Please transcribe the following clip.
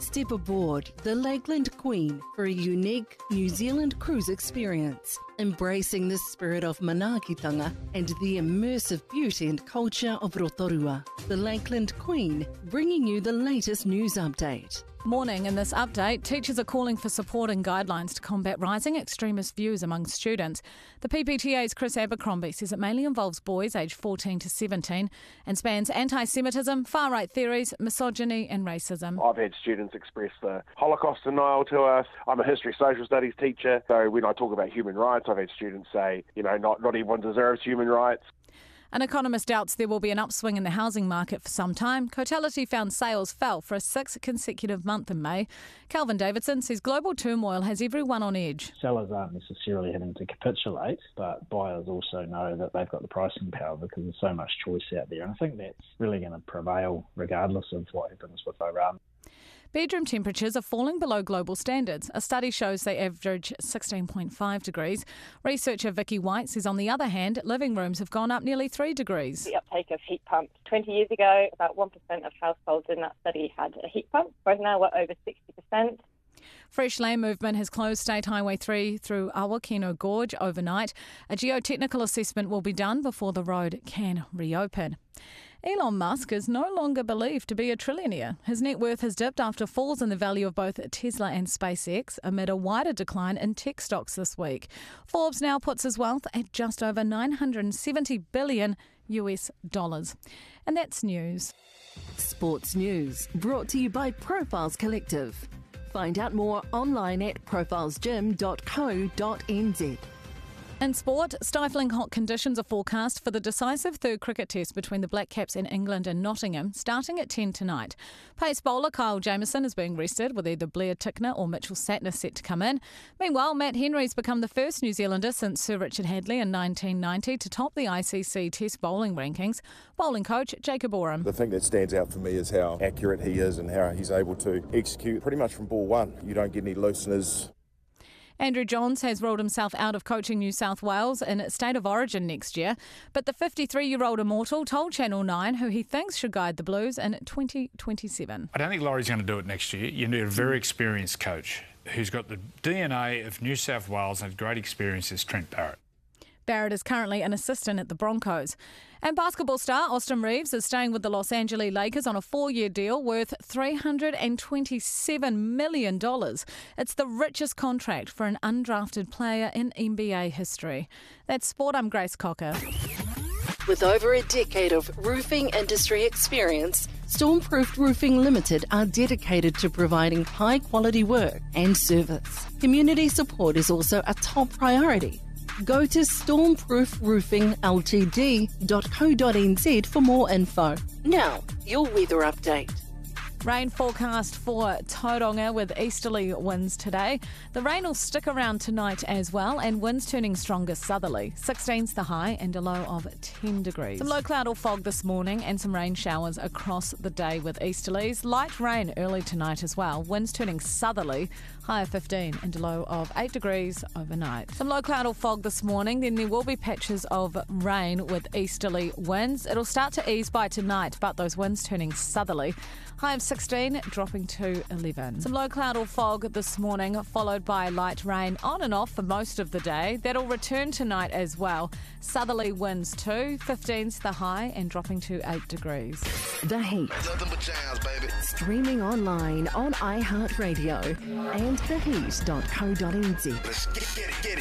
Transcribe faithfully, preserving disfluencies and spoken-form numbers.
step aboard the Lakeland Queen for a unique New Zealand cruise experience, embracing the spirit of manaakitanga and the immersive beauty and culture of Rotorua. The Lakeland Queen, bringing you the latest news update. Morning. In this update, teachers are calling for support and guidelines to combat rising extremist views among students. The P P T A's Chris Abercrombie says it mainly involves boys aged fourteen to seventeen and spans anti-Semitism, far-right theories, misogyny and racism. I've had students express the Holocaust denial to us. I'm a history social studies teacher, so when I talk about human rights, I've had students say, you know, not, not everyone deserves human rights. An economist doubts there will be an upswing in the housing market for some time. Cotality found sales fell for a sixth consecutive month in May. Calvin Davidson says global turmoil has everyone on edge. Sellers aren't necessarily having to capitulate, but buyers also know that they've got the pricing power because there's so much choice out there. And I think that's really going to prevail regardless of what happens with Iran. Bedroom temperatures are falling below global standards. A study shows they average sixteen point five degrees. Researcher Vicky White says, on the other hand, living rooms have gone up nearly three degrees. The uptake of heat pumps. twenty years ago, about one percent of households in that study had a heat pump. Right now, we're over sixty percent. Fresh Land Movement has closed State Highway three through Awakino Gorge overnight. A geotechnical assessment will be done before the road can reopen. Elon Musk is no longer believed to be a trillionaire. His net worth has dipped after falls in the value of both Tesla and SpaceX amid a wider decline in tech stocks this week. Forbes now puts his wealth at just over nine hundred seventy billion U S dollars. And that's news. Sports news brought to you by Profiles Collective. Find out more online at profiles gym dot co dot n z. In sport, stifling hot conditions are forecast for the decisive third cricket test between the Black Caps and England in Nottingham, starting at ten tonight. Pace bowler Kyle Jamieson is being rested, with either Blair Tickner or Mitchell Satner set to come in. Meanwhile, Matt Henry's become the first New Zealander since Sir Richard Hadley in nineteen ninety to top the I C C Test bowling rankings. Bowling coach Jacob Oram. The thing that stands out for me is how accurate he is and how he's able to execute pretty much from ball one. You don't get any looseners. Andrew Johns has ruled himself out of coaching New South Wales in State of Origin next year, but the fifty-three-year-old immortal told Channel nine who he thinks should guide the Blues in twenty twenty-seven. I don't think Laurie's going to do it next year. You need a very experienced coach who's got the D N A of New South Wales and great experience as Trent Barrett. Barrett is currently an assistant at the Broncos. And basketball star Austin Reeves is staying with the Los Angeles Lakers on a four-year deal worth three hundred twenty-seven million dollars. It's the richest contract for an undrafted player in N B A history. That's Sport. I'm Grace Cocker. With over a decade of roofing industry experience, Stormproof Roofing Limited are dedicated to providing high-quality work and service. Community support is also a top priority. Go to stormproof roofing l t d dot co dot n z for more info. Now, your weather update. Rain forecast for Tauranga with easterly winds today. The rain will stick around tonight as well, and winds turning stronger southerly. sixteen's the high and a low of ten degrees. Some low cloud or fog this morning and some rain showers across the day with easterlies. Light rain early tonight as well. Winds turning southerly, high of fifteen and a low of eight degrees overnight. Some low cloud or fog this morning, then there will be patches of rain with easterly winds. It'll start to ease by tonight, but those winds turning southerly. High of sixteen, dropping to eleven. Some low cloud or fog this morning, followed by light rain on and off for most of the day. That'll return tonight as well. Southerly winds too. fifteen's the high and dropping to eight degrees. The Heat. Jams, baby. Streaming online on iHeartRadio and the heat dot co dot n z. Let's get it, get it.